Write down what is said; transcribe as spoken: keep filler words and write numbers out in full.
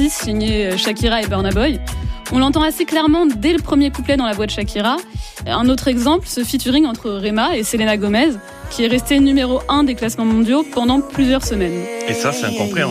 six, signé Shakira et Burna Boy. On l'entend assez clairement dès le premier couplet dans la voix de Shakira. Un autre exemple, ce featuring entre Rema et Selena Gomez, qui est resté numéro un des classements mondiaux pendant plusieurs semaines. Et ça, c'est incompréhensible.